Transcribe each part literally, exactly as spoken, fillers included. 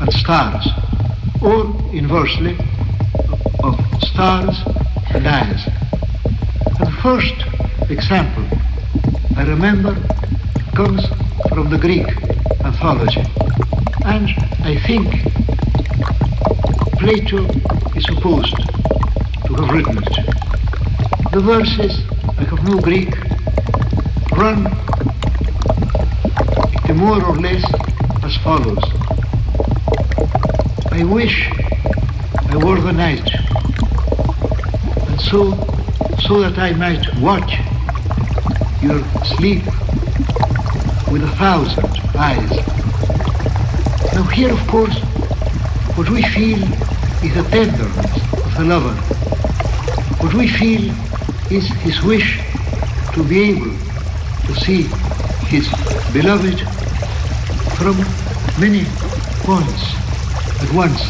at stars, or inversely, of stars and eyes. And the first example I remember comes from the Greek mythology, and I think Plato is supposed to have written it. The verses, I have no Greek, run more or less as follows. I wish I were the night, and so, so that I might watch your sleep with a thousand eyes. Now here, of course, what we feel is the tenderness of the lover. What we feel is his wish to be able to see his beloved from many points at once.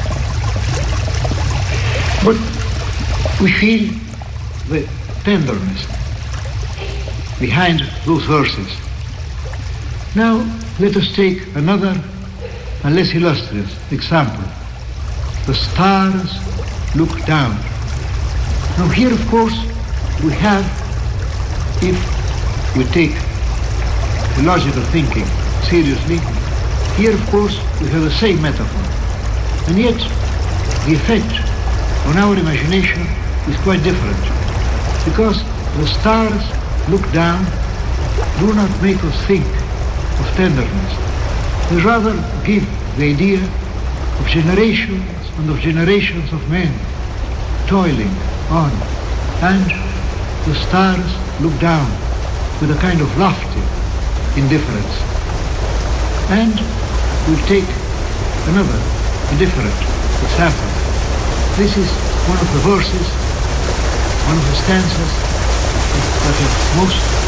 But we feel the tenderness behind those verses. Now let us take another and less illustrious example. The stars look down. Now here, of course, we have, if we take the logical thinking seriously, here, of course, we have the same metaphor. And yet, the effect on our imagination is quite different, because the stars look down do not make us think of tenderness. They rather give the idea of generations and of generations of men toiling on, and the stars look down with a kind of lofty indifference. And we'll take another different example. This is one of the verses, one of the stanzas that are most